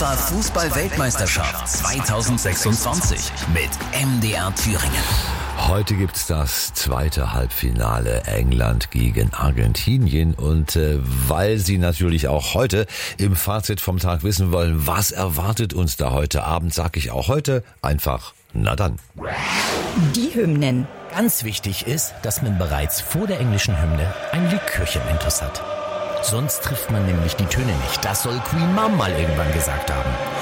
UEFA Fußball-Weltmeisterschaft 2026 mit MDR Thüringen. Heute gibt's das zweite Halbfinale England gegen Argentinien und weil Sie natürlich auch heute im Fazit vom Tag wissen wollen, was erwartet uns da heute Abend, sage ich auch heute einfach, na dann. Die Hymnen. Ganz wichtig ist, dass man bereits vor der englischen Hymne ein Likörchen intus hat. Sonst trifft man nämlich die Töne nicht. Das soll Queen Mom mal irgendwann gesagt haben.